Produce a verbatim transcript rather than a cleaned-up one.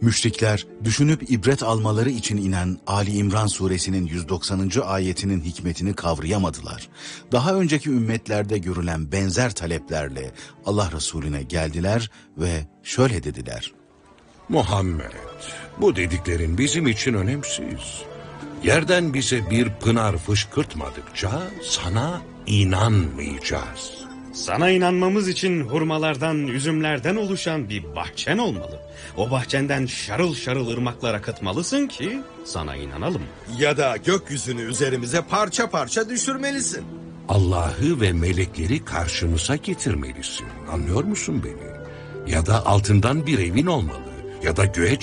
Müşrikler, düşünüp ibret almaları için inen Ali İmran suresinin yüz doksanıncı ayetinin hikmetini kavrayamadılar. Daha önceki ümmetlerde görülen benzer taleplerle Allah Resulüne geldiler ve şöyle dediler. Muhammed, bu dediklerin bizim için önemsiz. Yerden bize bir pınar fışkırtmadıkça sana inanmayacağız. Sana inanmamız için hurmalardan, üzümlerden oluşan bir bahçen olmalı. O bahçenden şarıl şarıl ırmaklar akıtmalısın ki sana inanalım. Ya da gökyüzünü üzerimize parça parça düşürmelisin. Allah'ı ve melekleri karşımıza getirmelisin. Anlıyor musun beni? Ya da altından bir evin olmalı. Ya da göğe